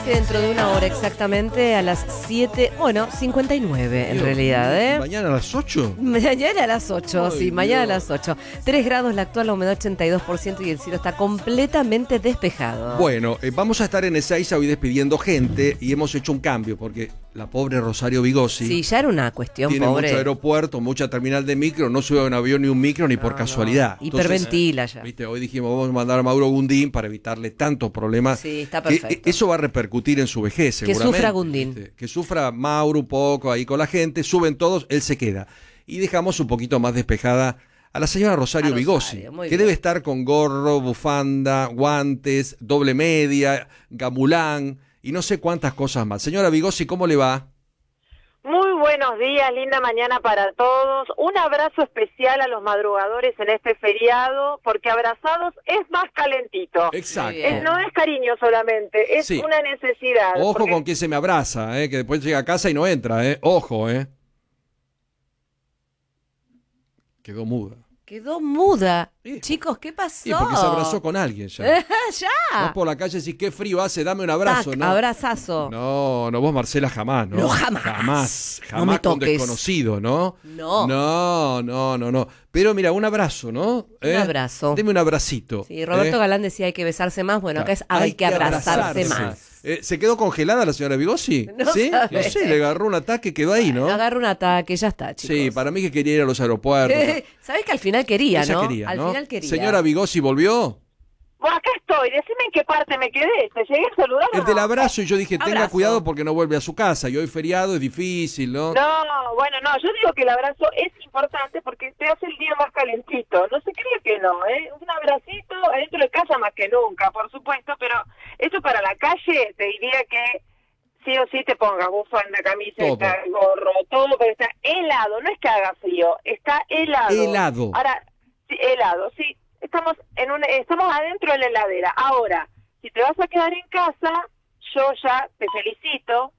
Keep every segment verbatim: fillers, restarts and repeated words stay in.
hace dentro de una hora exactamente a las siete, bueno, cincuenta y nueve en Dios, realidad, ¿eh? ¿Mañana a las ocho? Mañana a las ocho, Ay, sí, mañana Dios. a las ocho. tres grados la actual, la humedad ochenta y dos por ciento y el cielo está completamente despejado. Bueno, eh, vamos a estar en Ezeiza hoy despidiendo gente y hemos hecho un cambio porque la pobre Rosario Vigossi Sí, ya era una cuestión, tiene pobre. mucho aeropuerto, mucha terminal de micro, no sube a un avión ni un micro ni por No, casualidad. no. Hiperventila ya. Viste, hoy dijimos vamos a mandar a Mauro Gundín para evitarle tantos problemas. Sí, está que, perfecto. eh, eso va a repercutir en su vejez, Que seguramente. sufra Gundín. ¿Viste? Que sufra Mauro un poco ahí con la gente, suben todos, él se queda. Y dejamos un poquito más despejada a la señora Rosario A Vigossi, Rosario, muy que bien. debe estar con gorro, bufanda, guantes, doble media, gamulán y no sé cuántas cosas más. Señora Vigossi, ¿cómo le va? Muy buenos días, linda mañana para todos. Un abrazo especial a los madrugadores en este feriado, porque abrazados es más calentito. Exacto. Muy bien. Es- no es cariño solamente, es Sí. una necesidad. Ojo porque- con que se me abraza, eh, que después llega a casa y no entra, eh. Ojo, eh. Quedó muda. Quedó muda. Sí. Chicos, ¿qué pasó? Sí, porque se abrazó con alguien ya. ¡Ya! Vos por la calle decís, qué frío hace, dame un abrazo, Tac, ¿no? abrazazo. No, no, vos Marcela jamás, ¿no? No, jamás. Jamás, No jamás me con toques. desconocido, ¿no? No. No, no, no, no. Pero mira, un abrazo, ¿no? Un abrazo. Deme un abracito. Sí, Roberto ¿eh? Galán decía hay que besarse más. Bueno, acá es hay, Hay que abrazarse, abrazarse. más. Eh, ¿Se quedó congelada la señora Vigossi? No ¿Sí? sabe. No sé, le agarró un ataque, quedó ahí, ¿no? Agarra un ataque, ya está, chicos. Sí, para mí que quería ir a los aeropuertos. ¿Sabés que al final quería, Ella no? quería, al ¿no? final quería. Señora Vigossi, ¿volvió? Bueno, acá estoy, decime en qué parte me quedé. ¿Te llegué a saludar o El no? del abrazo y yo dije, tenga Abrazo. cuidado porque no vuelve a su casa. Y hoy feriado es difícil, ¿no? No, bueno, no, yo digo que el abrazo es importante porque te hace el día más calentito. No se cree que no, ¿eh? Un abracito adentro de casa más que nunca, por supuesto, pero eso para la calle te diría que sí o sí te pongas bufanda, camiseta, Todo. gorro, todo, pero está helado, no es que haga frío, está helado. Helado. Ahora, sí, helado, sí, estamos en una, estamos adentro de la heladera. Ahora, si te vas a quedar en casa, yo ya te felicito,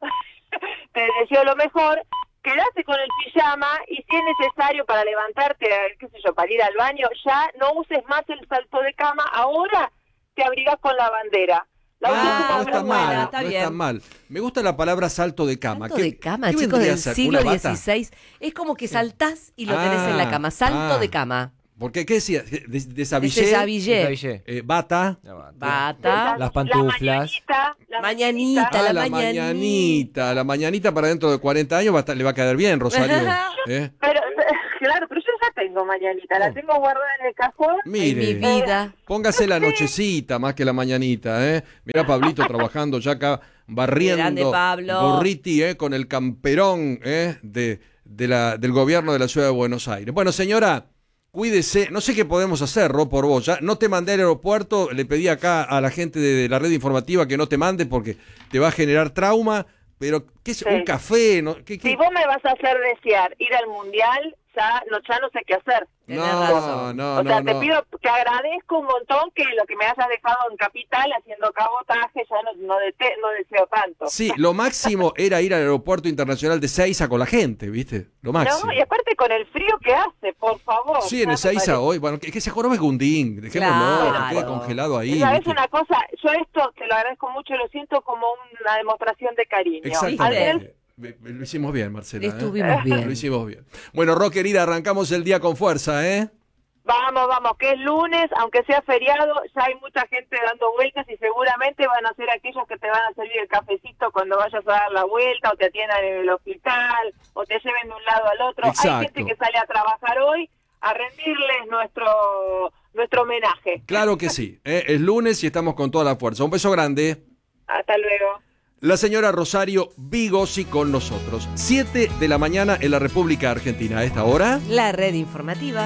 te deseo lo mejor, quedate con el pijama y si es necesario para levantarte, qué sé yo, para ir al baño, ya no uses más el salto de cama, ahora te abrigas con la bandera. La Ah, última no vez está fue mal, buena. está no bien. está mal. Me gusta la palabra salto de cama. Salto de cama, qué chicos, vendría del a ser? siglo ¿Una bata? dieciséis. Es como que saltás y lo tenés Ah, en la cama. Salto ah. de cama. ¿Por qué? ¿Qué decía? ¿De- Desabillé? Desabillé. Desabillé. Eh, bata. Bata. Las pantuflas. La mañanita. La Mañanita. Ah, la la mañanita. mañanita. La mañanita para dentro de cuarenta años va a estar- le va a quedar bien, Rosario. ¿Eh? Pero, claro, pero yo ya tengo mañanita, la tengo guardada en el cajón. Ay, Mire. mi vida. Póngase la nochecita más que la mañanita, ¿eh? Mirá Pablito trabajando ya acá, barriendo. Grande Pablo. Gorriti, ¿eh? Con el camperón, ¿eh? De, de la, del gobierno de la ciudad de Buenos Aires. Bueno, señora, cuídese. No sé qué podemos hacer, Ro, por vos. Ya no te mandé al aeropuerto. Le pedí acá a la gente de, de la red informativa que no te mande porque te va a generar trauma. Pero, ¿qué es? Sí. ¿Un café? ¿No? ¿Qué, qué? Si vos me vas a hacer desear ir al mundial, ya no, ya no sé qué hacer. Tenés No, razón. no, o sea, no, te no. pido, te agradezco un montón que lo que me hayas dejado en Capital haciendo cabotaje, ya no, no, dete- no deseo tanto. Sí, lo máximo era ir al aeropuerto internacional de Ezeiza con la gente, ¿viste? Lo máximo. No, y aparte con el frío que hace, por favor. Sí, en ya me Ezeiza parece. hoy. Bueno, que, que se jorobe Gundín. Dejémoslo, Claro. que quede congelado ahí. ¿Sabes ¿viste? una cosa? Yo esto te lo agradezco mucho, lo siento como una demostración de cariño. Al menos- Exactamente. Ve- ve- Lo hicimos bien, Marcela. ¿eh? Estuvimos bien. Lo hicimos bien. Bueno, Ro, querida, arrancamos el día con fuerza, ¿eh? Vamos, vamos, que es lunes, aunque sea feriado, ya hay mucha gente dando vueltas y seguramente van a ser aquellos que te van a servir el cafecito cuando vayas a dar la vuelta o te atiendan en el hospital o te lleven de un lado al otro. Exacto. Hay gente que sale a trabajar hoy a rendirles nuestro nuestro homenaje. Claro que sí. ¿eh? Es lunes y estamos con toda la fuerza. Un beso grande. Hasta luego. La señora Rosario Vigossi con nosotros. siete de la mañana en la República Argentina. A esta hora. La red informativa.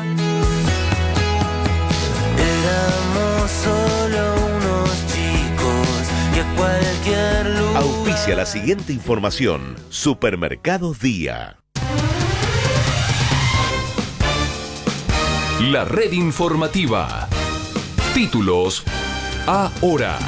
Éramos solo unos chicos que a cualquier lugar. Auspicia la siguiente información. Supermercados Día. La red informativa. Títulos ahora.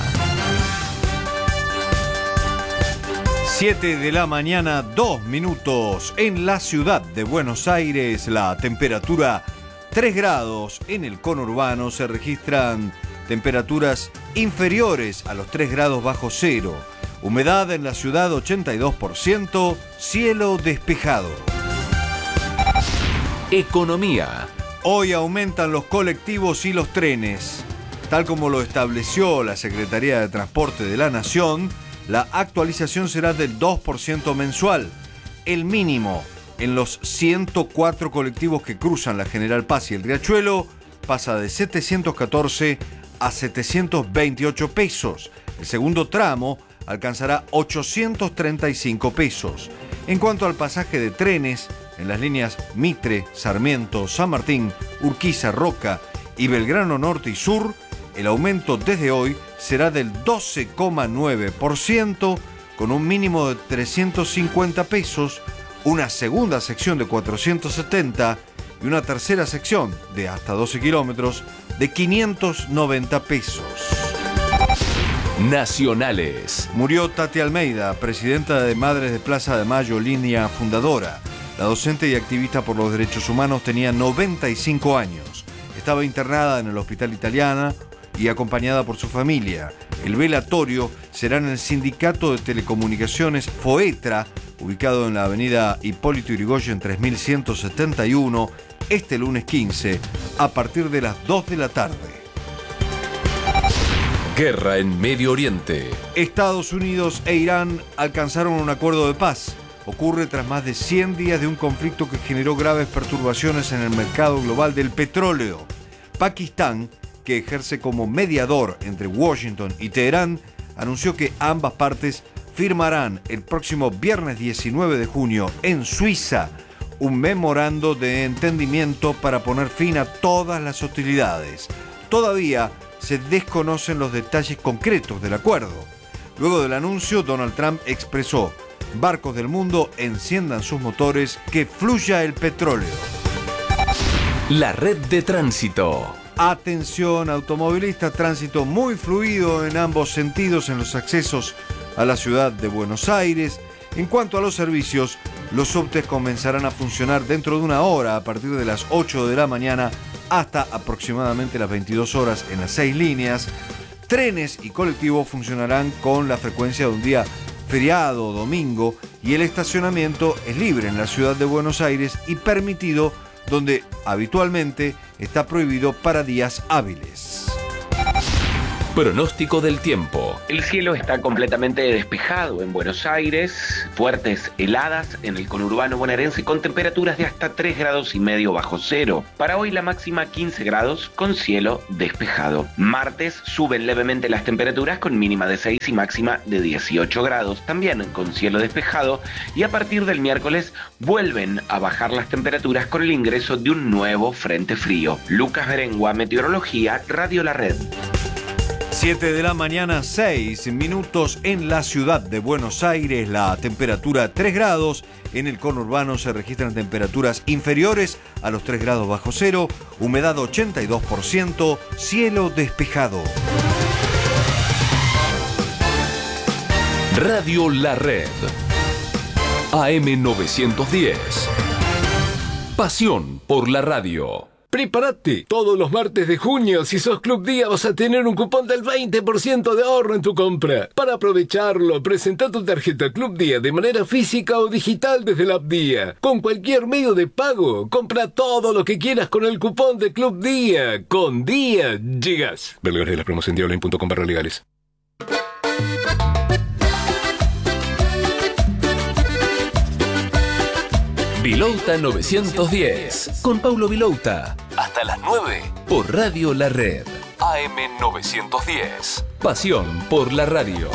siete de la mañana, dos minutos. En la ciudad de Buenos Aires, la temperatura tres grados. En el conurbano se registran temperaturas inferiores a los tres grados bajo cero. Humedad en la ciudad ochenta y dos por ciento, cielo despejado. Economía. Hoy aumentan los colectivos y los trenes. Tal como lo estableció la Secretaría de Transporte de la Nación, la actualización será del dos por ciento mensual, el mínimo en los ciento cuatro colectivos que cruzan la General Paz y el Riachuelo pasa de setecientos catorce a setecientos veintiocho pesos. El segundo tramo alcanzará ochocientos treinta y cinco pesos. En cuanto al pasaje de trenes, en las líneas Mitre, Sarmiento, San Martín, Urquiza, Roca y Belgrano Norte y Sur, el aumento desde hoy será del doce coma nueve por ciento con un mínimo de trescientos cincuenta pesos, una segunda sección de cuatrocientos setenta y una tercera sección de hasta doce kilómetros de quinientos noventa pesos. Nacionales. Murió Tati Almeida, presidenta de Madres de Plaza de Mayo, línea fundadora. La docente y activista por los derechos humanos tenía noventa y cinco años. Estaba internada en el Hospital Italiana y acompañada por su familia. El velatorio será en el Sindicato de Telecomunicaciones FOETRA, ubicado en la avenida Hipólito Yrigoyen tres mil ciento setenta y uno, este lunes quince, a partir de las dos de la tarde. Guerra en Medio Oriente. Estados Unidos e Irán alcanzaron un acuerdo de paz. Ocurre tras más de cien días de un conflicto que generó graves perturbaciones en el mercado global del petróleo. Pakistán, que ejerce como mediador entre Washington y Teherán, anunció que ambas partes firmarán el próximo viernes diecinueve de junio en Suiza un memorando de entendimiento para poner fin a todas las hostilidades. Todavía se desconocen los detalles concretos del acuerdo. Luego del anuncio, Donald Trump expresó: barcos del mundo, enciendan sus motores, que fluya el petróleo. La red de tránsito. Atención automovilista, tránsito muy fluido en ambos sentidos en los accesos a la ciudad de Buenos Aires. En cuanto a los servicios, los subtes comenzarán a funcionar dentro de una hora a partir de las ocho de la mañana hasta aproximadamente las veintidós horas en las seis líneas. Trenes y colectivos funcionarán con la frecuencia de un día feriado o domingo y el estacionamiento es libre en la ciudad de Buenos Aires y permitido donde habitualmente está prohibido para días hábiles. Pronóstico del tiempo. El cielo está completamente despejado en Buenos Aires, fuertes heladas en el conurbano bonaerense con temperaturas de hasta tres grados y medio bajo cero. Para hoy la máxima quince grados con cielo despejado. Martes suben levemente las temperaturas con mínima de seis y máxima de dieciocho grados, también con cielo despejado, y a partir del miércoles vuelven a bajar las temperaturas con el ingreso de un nuevo frente frío. Lucas Berengua, Meteorología, Radio La Red. siete de la mañana, seis minutos en la ciudad de Buenos Aires, la temperatura tres grados, en el conurbano se registran temperaturas inferiores a los tres grados bajo cero, humedad ochenta y dos por ciento, cielo despejado. Radio La Red. A M novecientos diez. Pasión por la radio. Prepárate, todos los martes de junio, si sos Club Día vas a tener un cupón del veinte por ciento de ahorro en tu compra. Para aprovecharlo, presenta tu tarjeta Club Día de manera física o digital desde la app Día. Con cualquier medio de pago, compra todo lo que quieras con el cupón de Club Día. Con Día llegas. Ver lugares de la promoción diablo punto com barra legales. Vilouta novecientos diez, con Paulo Vilouta. Hasta las nueve, por Radio La Red. A M novecientos diez. Pasión por la radio.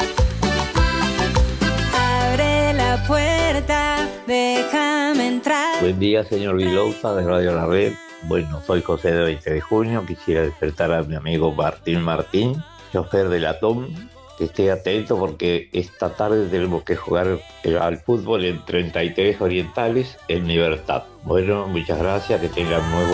Abre la puerta, déjame entrar. Buen día, señor Vilouta de Radio La Red. Bueno, soy José de veinte de junio. Quisiera despertar a mi amigo Martín Martín, chofer de la T O M. Que esté atento porque esta tarde tenemos que jugar al fútbol en treinta y tres Orientales en Libertad. Bueno, muchas gracias, que tengan muy buen